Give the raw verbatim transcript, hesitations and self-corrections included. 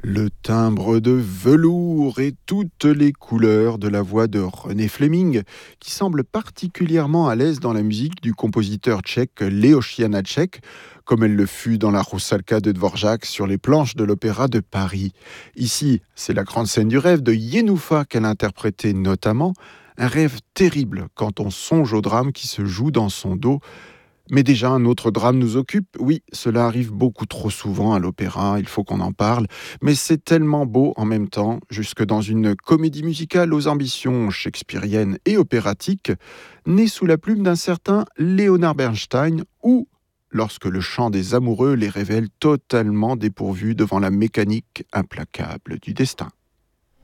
Le timbre de velours et toutes les couleurs de la voix de René Fleming, qui semble particulièrement à l'aise dans la musique du compositeur tchèque Leoš Janáček, comme elle le fut dans la Roussalka de Dvořák sur les planches de l'Opéra de Paris. Ici, c'est la grande scène du rêve de Jenůfa qu'elle interprétait notamment, un rêve terrible quand on songe au drame qui se joue dans son dos. Mais déjà, un autre drame nous occupe. Oui, cela arrive beaucoup trop souvent à l'opéra, il faut qu'on en parle. Mais c'est tellement beau en même temps, jusque dans une comédie musicale aux ambitions shakespeariennes et opératiques, née sous la plume d'un certain Leonard Bernstein, ou lorsque le chant des amoureux les révèle totalement dépourvus devant la mécanique implacable du destin.